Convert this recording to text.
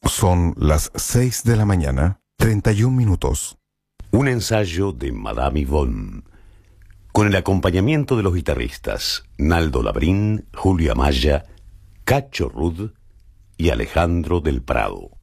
Son las 6 de la mañana, 31 minutos. Un ensayo de Madame Yvonne, con el acompañamiento de los guitarristas Naldo Labrín, Julio Amaya, Cacho Rud y Alejandro del Prado.